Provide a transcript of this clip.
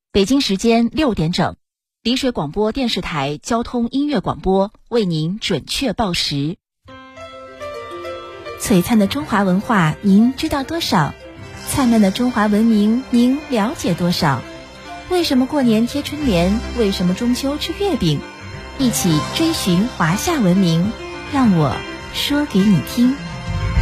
北京时间6点整，丽水广播电视台交通音乐广播为您准确报时。璀璨的中华文化您知道多少？灿烂的中华文明您了解多少？为什么过年贴春联？为什么中秋吃月饼？一起追寻华夏文明，让我说给你听。